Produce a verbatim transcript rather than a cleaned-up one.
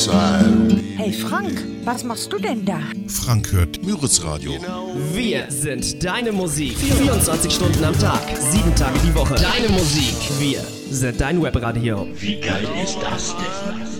Hey Frank, was machst du denn da? Frank hört Müritz Radio. Wir sind deine Musik. vierundzwanzig Stunden am Tag, sieben Tage die Woche. Deine Musik. Wir sind dein Webradio. Wie geil ist das denn?